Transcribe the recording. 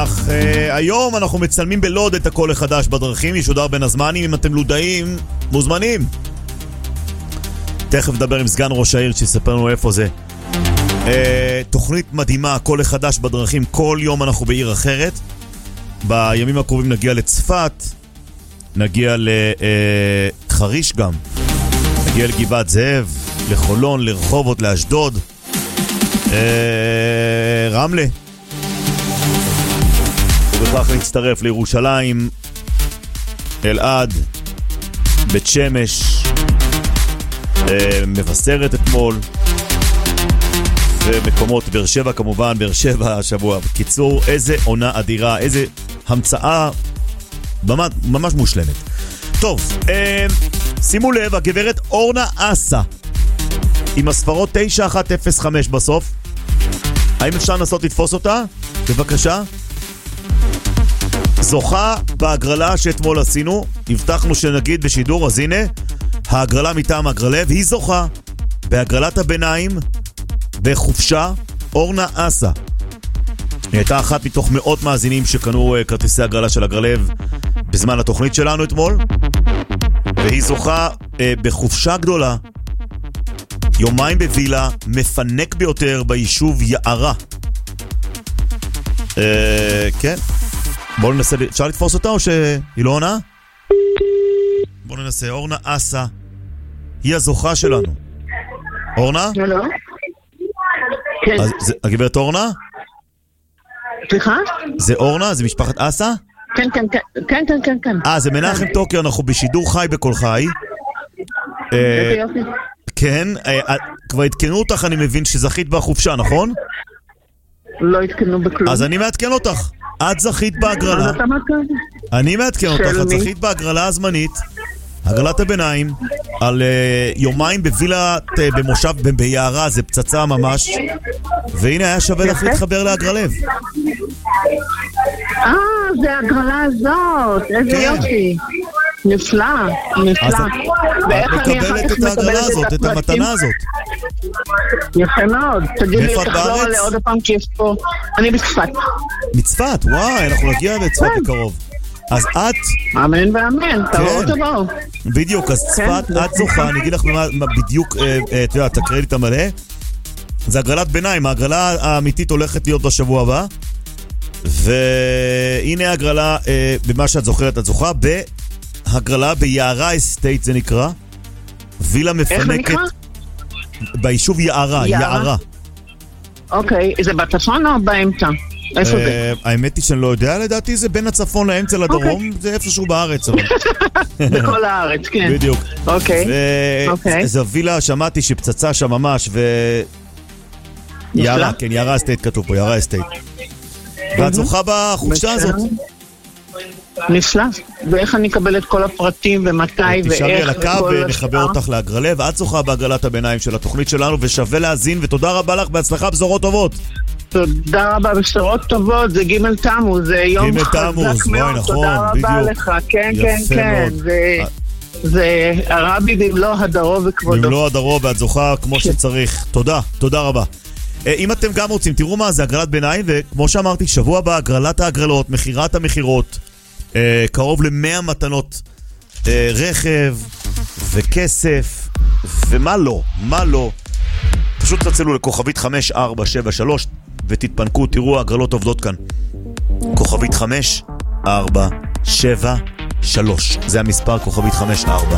כך, היום אנחנו מצלמים בלוד את הכל החדש בדרכים, ישודר בין הזמנים, אם אתם לודאים, מוזמנים. תכף נדבר עם סגן ראש העיר שיספר לנו איפה זה. תוכנית מדהימה, הכל החדש בדרכים, כל יום אנחנו בעיר אחרת. בימים הקרובים נגיע לצפת, נגיע לחריש גם, נגיע לגבעת זאב, לחולון, לרחובות, לאשדוד, רמלה. ובכך נצטרף לירושלים, אלעד, בית שמש, מבשרת אתמול, ומקומות באר שבע כמובן, באר שבע השבוע. בקיצור, איזה עונה אדירה, איזה המצאה ממש מושלמת. טוב, שימו לב, הגברת אורנה אסה עם הספרות 9105 בסוף. האם אפשר לנסות לתפוס אותה? בבקשה. זוכה בהגרלה שאתמול עשינו, הבטחנו שנגיד בשידור, אז הנה ההגרלה מטעם הגרלב, היא זוכה בהגרלת הביניים בחופשה. אורנה אסה היא הייתה אחת מתוך מאות מאזינים שקנו כרטיסי הגרלה של הגרלב בזמן התוכנית שלנו אתמול, והיא זוכה בחופשה גדולה, יומיים בווילה מפנק ביותר ביישוב יערה. כן, בואו ננסה, אפשר לתפוס אותה או שהיא לא עונה? בואו ננסה. אורנה אסה היא הזוכה שלנו. אורנה? הלו? כן. הגברת אורנה? סליחה? זה אורנה? זה משפחת אסה? כן. זה מנחם טוקר, אנחנו בשידור חי בכל חי. איזה יופי. כן, כבר התקנו אותך, אני מבין שזכית בחופשה, נכון? לא התקנו בכלום. אז אני מעדכן אותך, את זכית בהגרלה. אני מעדכן אותך, את זכית בהגרלה הזמנית, הגרלת הביניים, על יומיים בווילת במושב ביערה, זה פצצה ממש, והנה היה שווה לך להתחבר להגרלב. זה הגרלה הזאת, איזה יופי. נפלא. את מקבלת את ההגרלה הזאת, את המתנה הזאת. יפה מאוד. תגיד לי, איפה את תחזור בארץ? עליה עוד הפעם, כי יש פה... אני בצפת. מצפת, וואי, אנחנו נגיע לצפת בקרוב. אז את... אמן ואמן, תבואו. בדיוק, אז צפת, את זוכה, אני אגיד לך מה בדיוק, אתה יודע, תקריא לי את המלא. זה הגרלת ביניים, ההגרלה האמיתית הולכת להיות בשבוע הבא. והנה ההגרלה, במה שאת זוכרת, את זוכה בהגרלה ביערה אסטייט, זה נקרא. וילה מפנקת. איך זה נקרא? ביישוב יערה. אוקיי, זה בצפון או באמצע? איפה זה? האמת היא שאני לא יודע, לדעתי זה בין הצפון לאמצע לדרום, זה איפשהו בארץ. בכל הארץ, כן. בדיוק. אוקיי. זו וילה, שמעתי שפצצה שם ממש, יערה, כן, יערה אסטייט כתוב פה, יערה אסטייט. ואת זוכה בחופשה הזאת. נפלא. ואיך אני אקבל את כל הפרטים ומתי ואיך? תשארי על הקו ונחבר אותך להגרלה, ואת זוכה בהגרלת הביניים של התוכנית שלנו, ושווה להזין, ותודה רבה לך, בהצלחה, בשורות טובות. תודה רבה, בשורות טובות, זה ג' תמוז, זה יום חזק מאוד, תודה רבה לך, כן, זה הרבי במלוא הדרו וכבודו. במלוא הדרו, ואת זוכה כמו שצריך. תודה רבה. אם אתם גם רוצים, תראו מה זה הגרלת ביניים, וכמו שאמרתי, שבוע הבא, הגרלת ההגרלות, מחירת המחירות, קרוב ל100 מתנות, רכב וכסף, ומה לא. פשוט תצלו לכוכבית 5473 ותתפנקו, תראו ההגרלות עובדות כאן. כוכבית 5473, זה המספר, כוכבית 5473.